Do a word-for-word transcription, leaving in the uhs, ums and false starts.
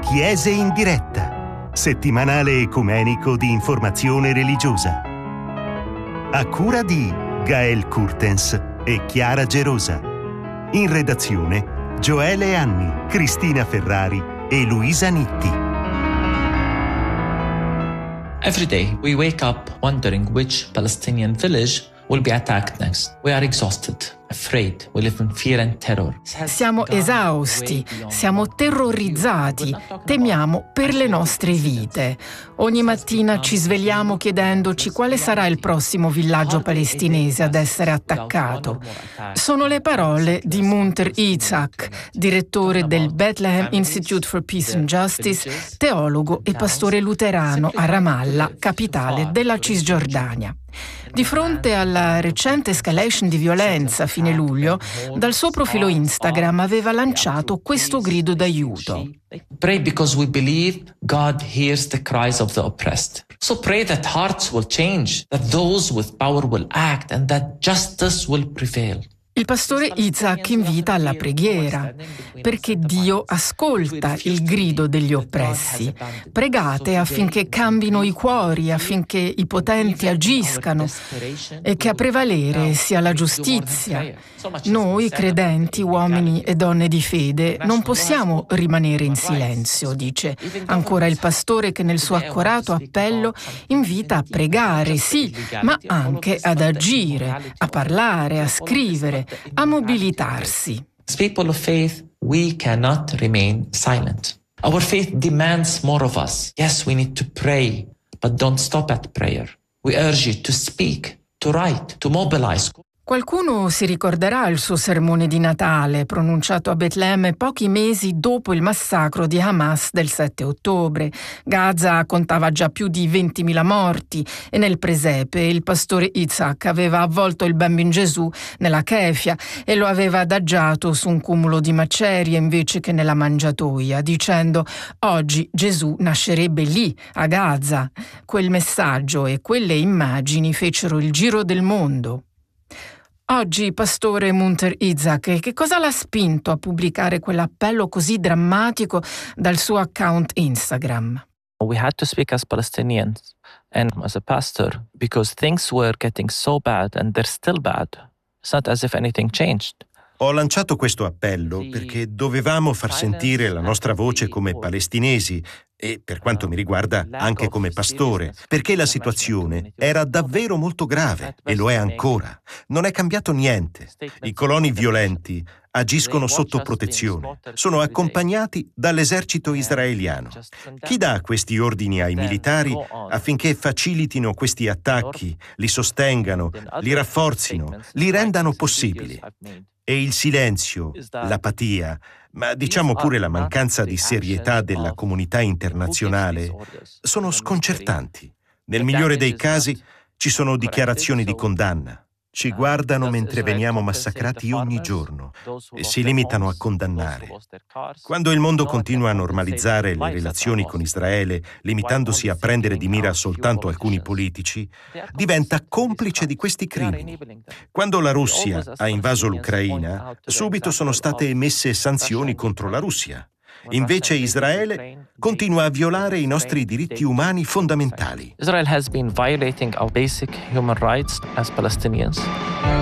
Chiese in diretta, settimanale ecumenico di informazione religiosa. A cura di Gael Kurtens e Chiara Gerosa. In redazione Gioele Anni, Cristina Ferrari e Luisa Nitti. Every day we wake up wondering which Palestinian village will be attacked next. We are exhausted, afraid, we live in fear and terror. Siamo esausti, siamo terrorizzati, temiamo per le nostre vite. Ogni mattina ci svegliamo chiedendoci quale sarà il prossimo villaggio palestinese ad essere attaccato. Sono le parole di Munter Itzhak, direttore del Bethlehem Institute for Peace and Justice, teologo e pastore luterano a Ramallah, capitale della Cisgiordania. Di fronte alla recente escalation di violenza a fine luglio, dal suo profilo Instagram aveva lanciato questo grido d'aiuto. Pray because we believe God hears the cries of the oppressed. So pray that hearts will change, that those with power will act and that justice will prevail. Il pastore Itzhak invita alla preghiera, perché Dio ascolta il grido degli oppressi. Pregate affinché cambino i cuori, affinché i potenti agiscano e che a prevalere sia la giustizia. Noi, credenti, uomini e donne di fede, non possiamo rimanere in silenzio, dice ancora il pastore che nel suo accorato appello invita a pregare, sì, ma anche ad agire, a parlare, a scrivere, a mobilitarsi. As people of faith, we cannot remain silent. Our faith demands more of us. Yes, we need to pray, but don't stop at prayer. We urge you to speak, to write, to mobilize. Qualcuno si ricorderà il suo sermone di Natale, pronunciato a Betlemme pochi mesi dopo il massacro di Hamas del sette ottobre. Gaza contava già più di ventimila morti e nel presepe il pastore Itzhak aveva avvolto il bambino Gesù nella kefia e lo aveva adagiato su un cumulo di macerie invece che nella mangiatoia, dicendo: oggi Gesù nascerebbe lì, a Gaza. Quel messaggio e quelle immagini fecero il giro del mondo. Oggi, pastore Munter Itzhak, che cosa l'ha spinto a pubblicare quell'appello così drammatico dal suo account Instagram? We had to speak as Palestinians and as a pastor because things were getting so bad and they're still bad. It's not as if anything changed. Ho lanciato questo appello perché dovevamo far sentire la nostra voce come palestinesi e, per quanto mi riguarda, anche come pastore, perché la situazione era davvero molto grave e lo è ancora. Non è cambiato niente. I coloni violenti agiscono sotto protezione, sono accompagnati dall'esercito israeliano. Chi dà questi ordini ai militari affinché facilitino questi attacchi, li sostengano, li rafforzino, li rendano possibili? E il silenzio, l'apatia, ma diciamo pure la mancanza di serietà della comunità internazionale sono sconcertanti. Nel migliore dei casi ci sono dichiarazioni di condanna. Ci guardano mentre veniamo massacrati ogni giorno e si limitano a condannare. Quando il mondo continua a normalizzare le relazioni con Israele, limitandosi a prendere di mira soltanto alcuni politici, diventa complice di questi crimini. Quando la Russia ha invaso l'Ucraina, subito sono state emesse sanzioni contro la Russia. Invece Israele continua a violare i nostri diritti umani fondamentali. Israel has been violating our basic human rights as Palestinians.